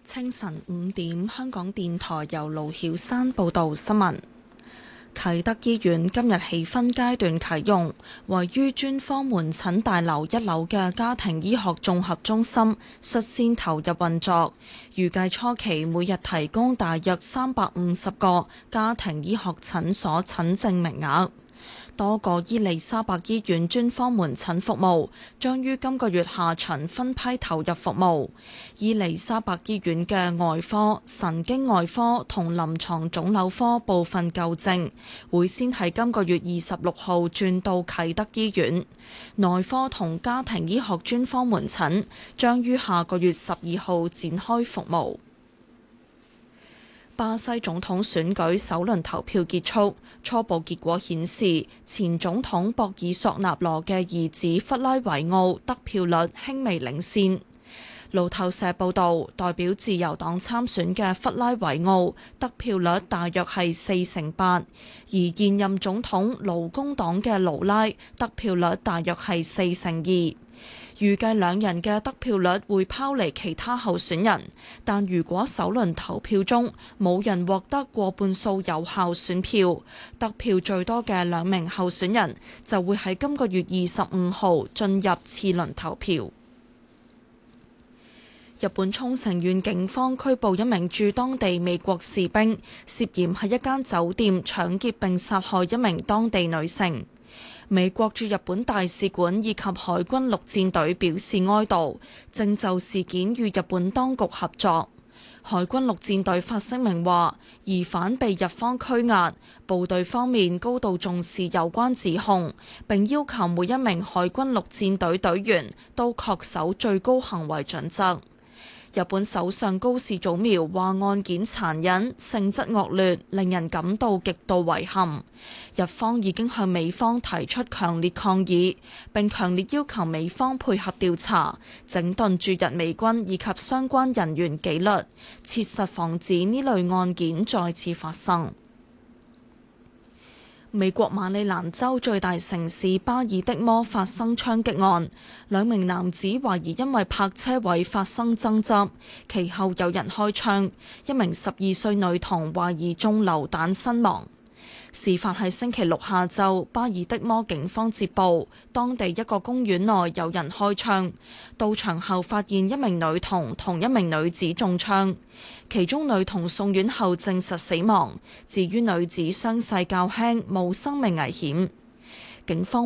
清晨5點，香港電台由盧曉山報道新聞。啟德醫院今日起分階段啟用，位於專科門診大樓1樓嘅家庭醫學綜合中心率先投入運作，預計初期每日提供大約350個家庭醫學診所診症名額。多個伊利沙伯醫院專科門診服務將於今個月下旬分批投入服務。伊利沙伯醫院嘅外科、神經外科同臨床腫瘤科部分舊症會先喺今個月26號轉到啟德醫院，內科同家庭醫學專科門診將於下個月12號展開服務。巴西總統選舉首輪投票結束，初步結果顯示，前總統博爾索納羅嘅兒子弗拉維奧得票率輕微領先。路透社報導，代表自由黨參選嘅弗拉維奧得票率大約係48%，而現任總統勞工黨嘅盧拉得票率大約係42%。預計兩人嘅得票率會拋離其他候選人，但如果首輪投票中冇人獲得過半數有效選票，得票最多嘅兩名候選人就會喺今個月25號進入次輪投票。日本沖繩縣警方拘捕一名駐當地美國士兵，涉嫌喺一間酒店搶劫並殺害一名當地女性。美國駐日本大使館以及海軍陸戰隊表示哀悼，正就事件與日本當局合作。海軍陸戰隊發聲明話，疑犯被日方拘押，部隊方面高度重視有關指控，並要求每一名海軍陸戰隊隊員都恪守最高行為準則。日本首相高市早苗話案件殘忍、性質惡劣，令人感到極度遺憾。日方已經向美方提出強烈抗議，並強烈要求美方配合調查，整頓駐日美軍以及相關人員紀律，切實防止呢類案件再次發生。美國馬里蘭州最大城市巴爾的摩發生槍擊案，兩名男子懷疑因為泊車位發生爭執，其後有人開槍，一名12歲女童懷疑中流彈身亡。事發喺星期六下晝，巴爾的摩警方接報，當地一個公園內有人開槍，到場後發現一名女童同一名女子中槍，其中女童送院後證實死亡，至於女子傷勢較輕，冇生命危險。警方